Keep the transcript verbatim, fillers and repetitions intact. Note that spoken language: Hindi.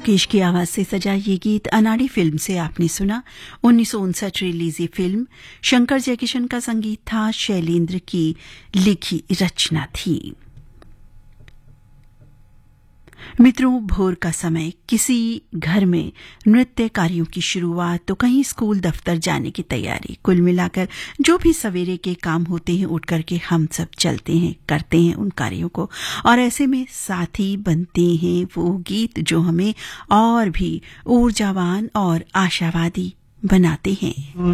मुकेश की आवाज से सजा ये गीत अनाड़ी फिल्म से आपने सुना। उन्नीस सौ उनसठ रिलीज ये फिल्म शंकर जयकिशन का संगीत था, शैलेंद्र की लिखी रचना थी। मित्रों, भोर का समय, किसी घर में नृत्य कार्यों की शुरुआत तो कहीं स्कूल दफ्तर जाने की तैयारी, कुल मिलाकर जो भी सवेरे के काम होते हैं उठ करके हम सब चलते हैं, करते हैं उन कार्यों को, और ऐसे में साथी बनते हैं वो गीत जो हमें और भी ऊर्जावान और आशावादी बनाते हैं।